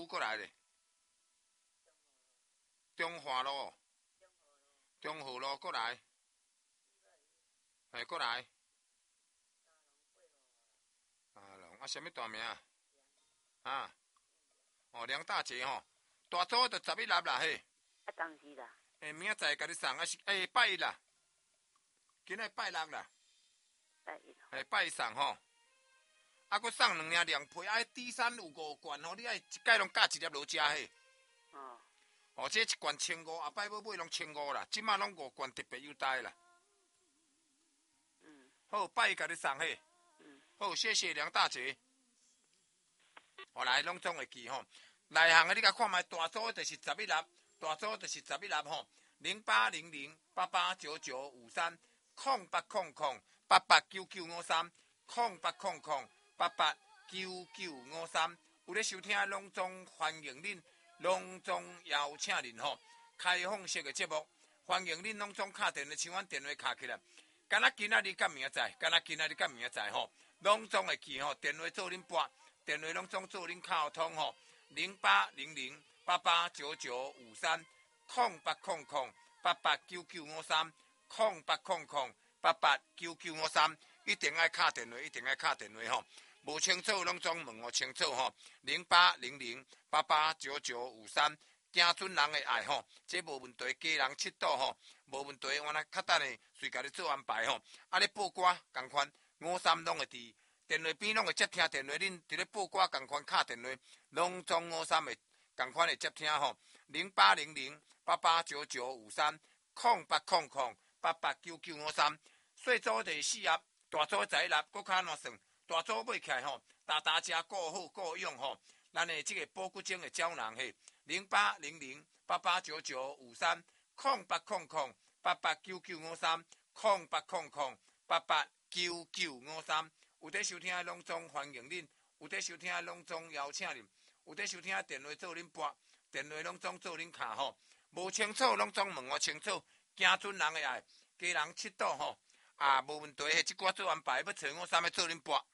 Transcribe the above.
区过来咧？中华路、中和路过来，过来。啊，什么大名啊？啊，哦，梁大姐吼，大组就11粒啦嘿。 啊，当时啦。 明仔载甲你送啊是拜一啦，今仔拜六啦。拜一送吼。啊，佮送2粒凉皮，啊，底山有5罐吼，你爱一概拢加1粒落食嘿。哦，这1罐1500，后摆要买拢1500啦，即马拢5罐特别优待啦。好，拜一甲你送嘿。好，谢谢梁大姐。我来拢总会记吼，内行的你甲看卖，大组就是11粒，大组就是11粒吼，0800889953 0800889953 有咧收听拢总欢迎恁，拢总邀请恁吼，开放式的节目，欢迎恁拢总敲电话，像阮电话敲起来，敢若今仔日甲明仔载吼，拢总会记吼，电话做恁拨。电话拢总做恁敲通吼，0800889953 0800889953 0800889953，一定爱敲电话，一定爱敲电话吼。无清楚拢总问我清楚吼，0800889953，惊准人的爱吼，这无问题，家人7度吼，无问题，我来较等下随甲你做安排吼。啊，咧报歌共款，53拢会伫。电话边拢会接听电话，恁伫咧报歌共款敲电话，拢总53会共款会接听吼。0800889953 0800889953，细组就是4粒，大组11粒，搁较安算？大组买起来吼，大只够好够用吼。咱的这个保骨精的胶囊嘿，0800889953 0800889953 0800889953。有在收听的拢总欢迎恁，有在收听的拢总邀请恁，有在收听的电话做恁拨，电话拢总做恁敲吼。无清楚拢总问我清楚，惊准人的爱，家人7度吼，啊无问题，迄一寡做安排要找我啥物做恁拨。